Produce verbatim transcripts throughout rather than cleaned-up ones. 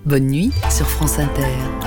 Bonne nuit sur France Inter.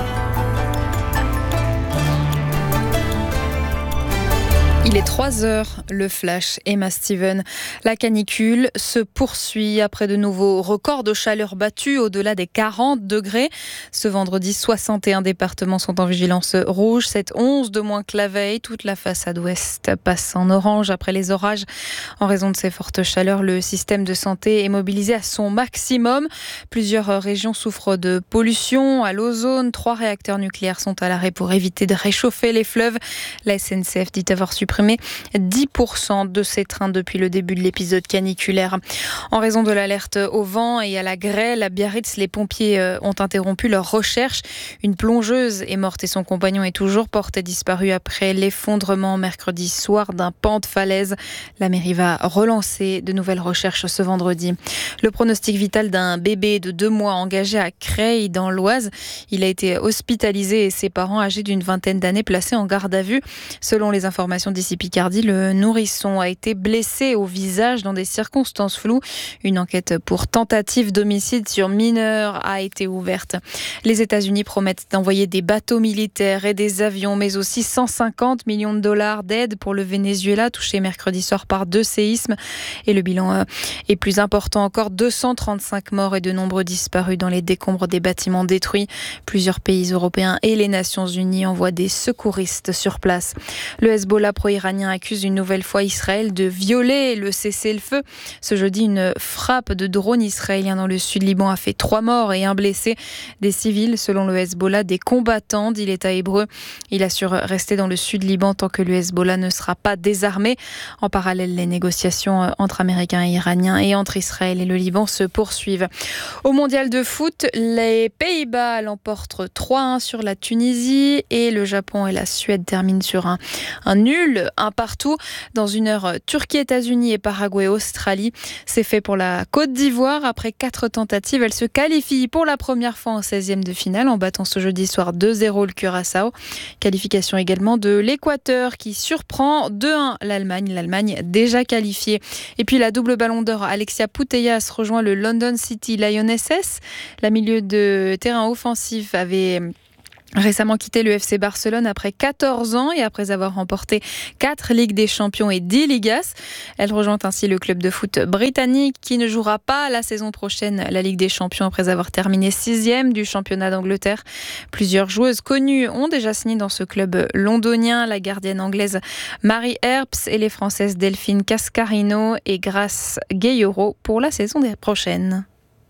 Il est trois heures, le flash, Emma Steven. La canicule se poursuit après de nouveaux records de chaleur battus au-delà des quarante degrés. Ce vendredi, soixante et un départements sont en vigilance rouge. C'est onze de moins que la veille. Toute la façade ouest passe en orange après les orages. En raison de ces fortes chaleurs, le système de santé est mobilisé à son maximum. Plusieurs régions souffrent de pollution à l'ozone. Trois réacteurs nucléaires sont à l'arrêt pour éviter de réchauffer les fleuves. La S N C F dit avoir supprimé dix pour cent de ces trains depuis le début de l'épisode caniculaire. En raison de l'alerte au vent et à la grêle, à Biarritz, les pompiers ont interrompu leur recherche. Une plongeuse est morte et son compagnon est toujours porté disparu après l'effondrement mercredi soir d'un pan de falaise. La mairie va relancer de nouvelles recherches ce vendredi. Le pronostic vital d'un bébé de deux mois engagé à Creil dans l'Oise. Il a été hospitalisé et ses parents âgés d'une vingtaine d'années placés en garde à vue. Selon les informations d'ici Picardie, le nourrisson a été blessé au visage dans des circonstances floues. Une enquête pour tentative d'homicide sur mineur a été ouverte. Les États-Unis promettent d'envoyer des bateaux militaires et des avions, mais aussi cent cinquante millions de dollars d'aide pour le Venezuela, touché mercredi soir par deux séismes. Et le bilan est plus important encore, deux cent trente-cinq morts et de nombreux disparus dans les décombres des bâtiments détruits. Plusieurs pays européens et les Nations Unies envoient des secouristes sur place. Le Hezbollah pro-iranien accuse une nouvelle fois Israël de violer le cessez-le-feu. Ce jeudi, une frappe de drone israélien dans le sud Liban a fait trois morts et un blessé. Des civils, selon le Hezbollah, des combattants, dit l'État hébreu. Il assure rester dans le sud Liban tant que le Hezbollah ne sera pas désarmé. En parallèle, les négociations entre Américains et Iraniens et entre Israël et le Liban se poursuivent. Au mondial de foot, les Pays-Bas l'emportent trois un sur la Tunisie et le Japon et la Suède terminent sur un, un nul, un partout. Dans une heure, Turquie, États-Unis et Paraguay, Australie. C'est fait pour la Côte d'Ivoire. Après quatre tentatives, elle se qualifie pour la première fois en seizième de finale en battant ce jeudi soir deux zéro le Curaçao. Qualification également de l'Équateur qui surprend deux un l'Allemagne. L'Allemagne déjà qualifiée. Et puis la double ballon d'or, Alexia Putellas rejoint le London City Lionesses. La milieu de terrain offensif avait récemment quitté le F C Barcelone après quatorze ans et après avoir remporté quatre Ligues des Champions et dix Ligas. Elle rejoint ainsi le club de foot britannique qui ne jouera pas la saison prochaine la Ligue des Champions après avoir terminé sixième du championnat d'Angleterre. Plusieurs joueuses connues ont déjà signé dans ce club londonien, la gardienne anglaise Marie Earps et les françaises Delphine Cascarino et Grace Gayoro pour la saison prochaine.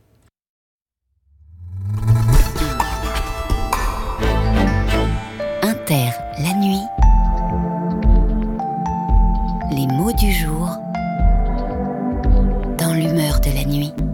Inter, la nuit. Les mots du jour dans l'humeur de la nuit.